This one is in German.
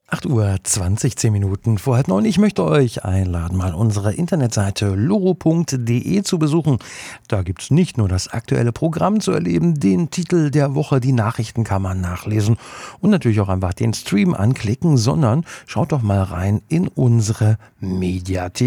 8:20 Uhr, 10 Minuten vor halb neun. Ich möchte euch einladen, mal unsere Internetseite loro.de zu besuchen. Da gibt es nicht nur das aktuelle Programm zu erleben, den Titel der Woche, die Nachrichten kann man nachlesen und natürlich auch einfach den Stream anklicken, sondern schaut doch mal rein in unsere Mediathek.